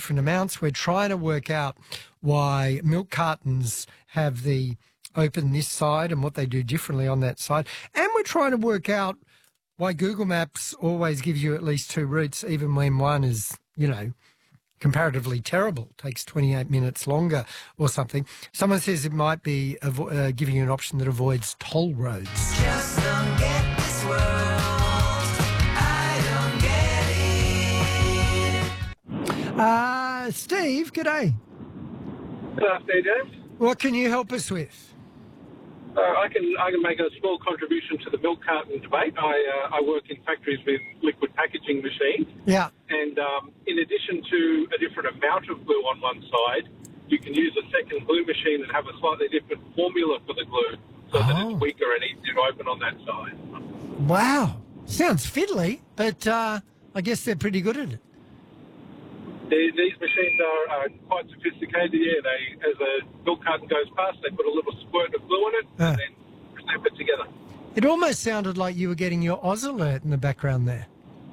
different amounts. We're trying to work out why milk cartons have the open this side and what they do differently on that side. And we're trying to work out why Google Maps always gives you at least two routes, even when one is, comparatively terrible, takes 28 minutes longer or something. Someone says it might be giving you an option that avoids toll roads. Just don't get this world. I don't get it. Steve, g'day. Good afternoon, James. What can you help us with? I can make a small contribution to the milk carton debate. I work in factories with liquid packaging machines. Yeah. And in addition to a different amount of glue on one side, you can use a second glue machine and have a slightly different formula for the glue so that it's weaker and easier to open on that side. Wow. Sounds fiddly, but I guess they're pretty good at it. These machines are quite sophisticated. Yeah, as a milk carton goes past, they put a little squirt of glue on it and then snap it together. It almost sounded like you were getting your Oz alert in the background there.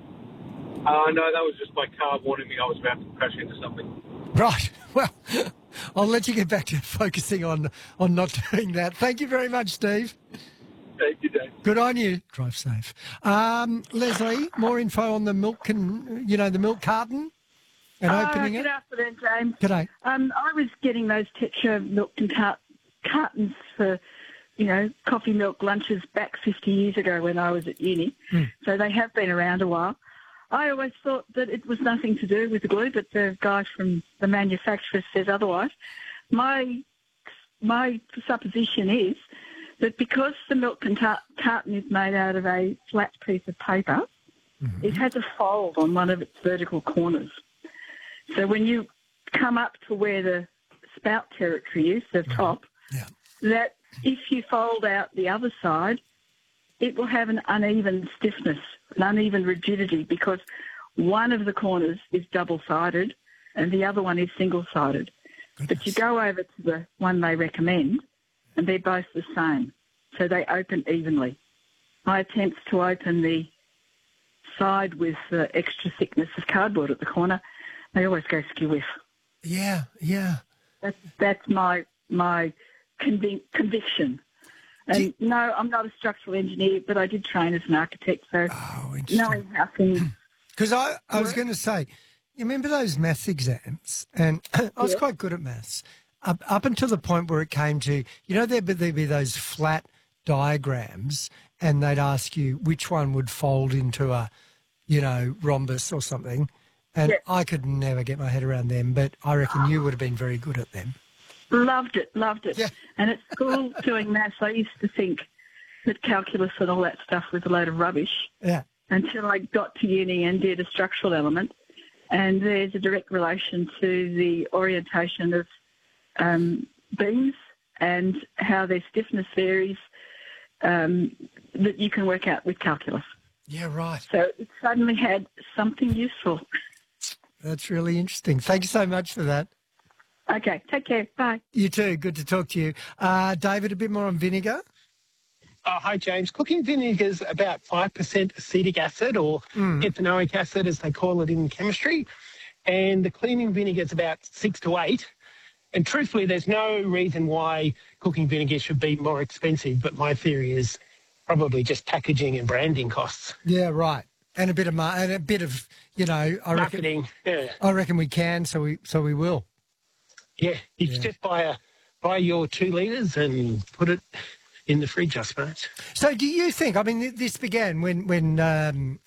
No, that was just my car warning me I was about to crash into something. Right. Well, I'll let you get back to focusing on not doing that. Thank you very much, Steve. Thank you, Dave. Good on you. Drive safe. Leslie, more info on the milk the milk carton and opening it. Good afternoon, James. G'day. I was getting those Tetra milk and cartons for, coffee milk lunches back 50 years ago when I was at uni. So they have been around a while. I always thought that it was nothing to do with the glue, but the guy from the manufacturer says otherwise. My supposition is that because the milk carton is made out of a flat piece of paper, it has a fold on one of its vertical corners. So when you come up to where the spout territory is, the top, that if you fold out the other side, it will have an uneven stiffness, an uneven rigidity, because one of the corners is double-sided and the other one is single-sided. But you go over to the one they recommend and they're both the same, so they open evenly. My attempts to open the side with the extra thickness of cardboard at the corner, they always go skew-whiff. Yeah. That's my conviction. And no, I'm not a structural engineer, but I did train as an architect, so knowing how things... Because I was going to say, you remember those maths exams? And I was quite good at maths. Up until the point where it came to, there'd be those flat diagrams and they'd ask you which one would fold into a, rhombus or something. And I could never get my head around them, but I reckon you would have been very good at them. Loved it. Yeah. And at school doing maths, I used to think that calculus and all that stuff was a load of rubbish. Yeah. Until I got to uni and did a structural element. And there's a direct relation to the orientation of beams and how their stiffness varies that you can work out with calculus. Yeah, right. So it suddenly had something useful. That's really interesting. Thank you so much for that. Okay, take care. Bye. You too. Good to talk to you. David, a bit more on vinegar. Hi, James. Cooking vinegar is about 5% acetic acid, or ethanoic acid, as they call it in chemistry. And the cleaning vinegar is about 6 to 8. And truthfully, there's no reason why cooking vinegar should be more expensive, but my theory is probably just packaging and branding costs. Yeah, right. And a bit of Marketing. I reckon we can, so we will. Yeah, you can just buy your 2 litres and put it in the fridge, I suppose. So do you think, this began when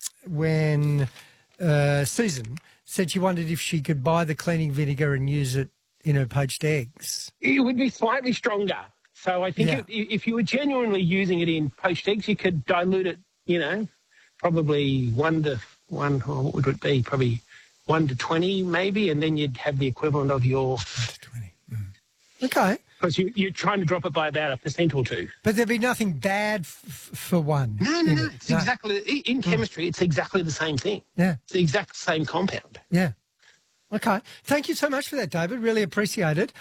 Susan said she wondered if she could buy the cleaning vinegar and use it in her poached eggs? It would be slightly stronger. So I think if you were genuinely using it in poached eggs, you could dilute it, probably 1 to 1, or what would it be? Probably 1 to 20 maybe, and then you'd have the equivalent of your... 1 to 20. Okay. Because you're trying to drop it by about 1% or 2. But there'd be nothing bad for one. No. It's exactly... In chemistry, it's exactly the same thing. Yeah. It's the exact same compound. Yeah. Okay. Thank you so much for that, David. Really appreciate it.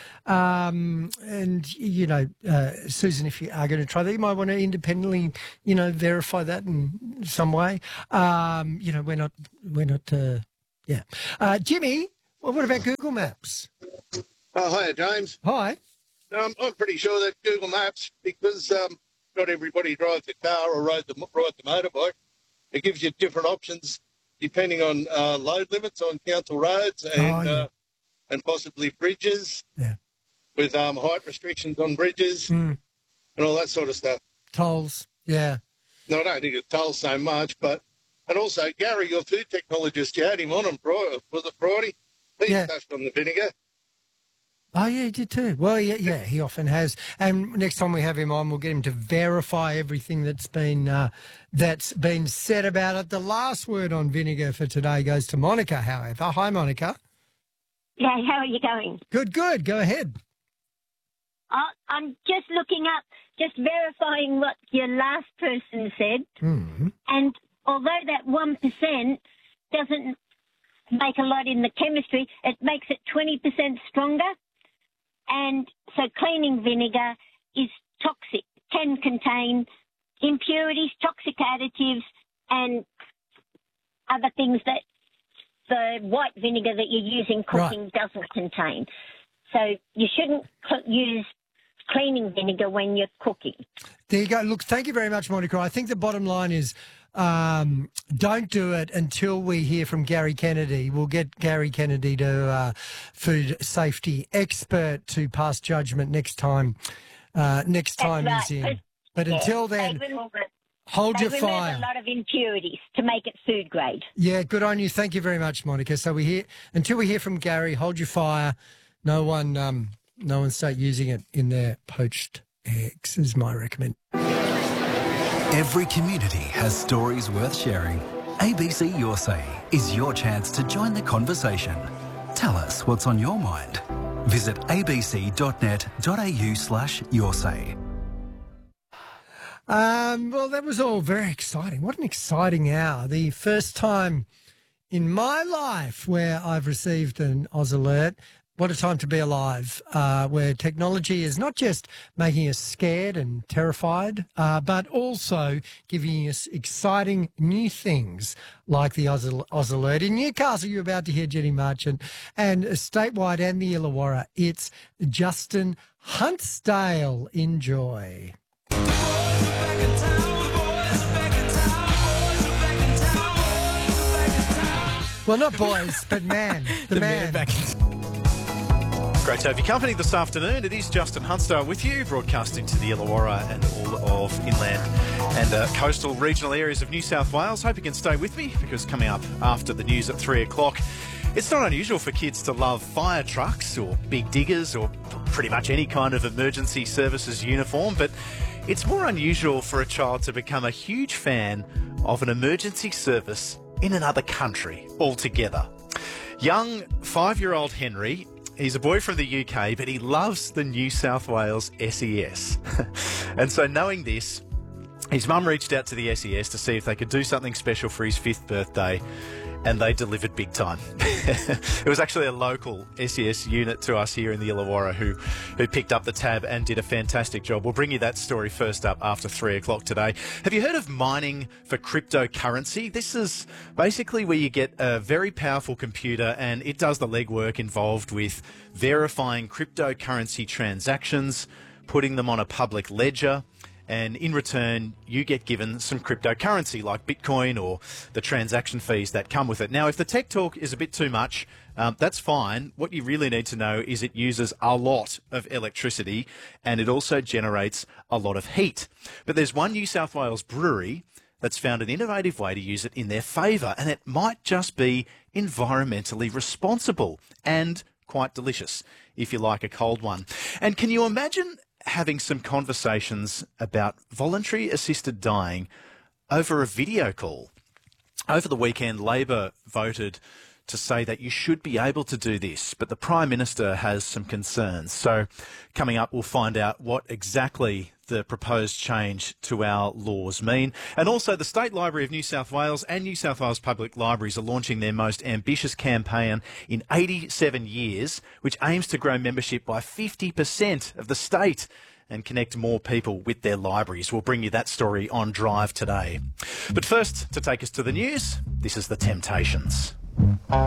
Susan, if you are going to try that, you might want to independently, verify that in some way. We're not. Jimmy, Well, what about Google Maps? Oh, hi, James. Hi. I'm pretty sure that Google Maps, because not everybody drives a car or ride the motorbike, it gives you different options depending on load limits on council roads and possibly bridges with height restrictions on bridges and all that sort of stuff. Tolls, yeah. No, I don't think it's tolls so much, and also Gary, your food technologist, you had him on was it Friday? He touched on the vinegar. Oh, yeah, he did too. Well, yeah, he often has. And next time we have him on, we'll get him to verify everything that's been said about it. The last word on vinegar for today goes to Monica, however. Hi, Monica. Yeah, how are you going? Good. Go ahead. I'm just looking up, just verifying what your last person said. Mm-hmm. And although that 1% doesn't make a lot in the chemistry, it makes it 20% stronger. And so cleaning vinegar is toxic, can contain impurities, toxic additives, and other things that the white vinegar that you're using cooking doesn't contain. So you shouldn't use cleaning vinegar when you're cooking. There you go. Look, thank you very much, Monica. I think the bottom line is don't do it until we hear from Gary Kennedy. We'll get Gary Kennedy, to food safety expert, to pass judgment next time he's in. But until then, hold your fire. A lot of impurities to make it food grade. Yeah, good on you. Thank you very much, Monica. So until we hear from Gary, hold your fire. No one start using it in their poached eggs is my recommendation. Every community has stories worth sharing. ABC Your Say is your chance to join the conversation. Tell us what's on your mind. Visit abc.net.au/yoursay. Well, that was all very exciting. What an exciting hour. The first time in my life where I've received an Oz Alert. What a time to be alive, where technology is not just making us scared and terrified, but also giving us exciting new things like the Oz Alert. In Newcastle, you're about to hear Jenny Marchant, and statewide and the Illawarra, it's Justin Huntsdale. Enjoy. Well, not boys, but man. The man. Great to have your company this afternoon. It is Justin Huntsdale with you, broadcasting to the Illawarra and all of inland and coastal regional areas of New South Wales. Hope you can stay with me, because coming up after the news at 3 o'clock, it's not unusual for kids to love fire trucks or big diggers or pretty much any kind of emergency services uniform, but it's more unusual for a child to become a huge fan of an emergency service in another country altogether. Young 5-year-old Henry, he's a boy from the UK, but he loves the New South Wales SES. And so knowing this, his mum reached out to the SES to see if they could do something special for his 5th birthday, and they delivered big time. It was actually a local SES unit to us here in the Illawarra who picked up the tab and did a fantastic job. We'll bring you that story first up after 3 o'clock today. Have you heard of mining for cryptocurrency? This is basically where you get a very powerful computer and it does the legwork involved with verifying cryptocurrency transactions, putting them on a public ledger, and in return, you get given some cryptocurrency like Bitcoin or the transaction fees that come with it. Now, if the tech talk is a bit too much, that's fine. What you really need to know is it uses a lot of electricity and it also generates a lot of heat. But there's one New South Wales brewery that's found an innovative way to use it in their favour, and it might just be environmentally responsible and quite delicious if you like a cold one. And can you imagine having some conversations about voluntary assisted dying over a video call? Over the weekend, Labor voted to say that you should be able to do this, but the Prime Minister has some concerns. So coming up, we'll find out what exactly the proposed change to our laws mean. And also the State Library of New South Wales and New South Wales Public Libraries are launching their most ambitious campaign in 87 years, which aims to grow membership by 50% of the state and connect more people with their libraries. We'll bring you that story on Drive today. But first, to take us to the news, this is The Temptations.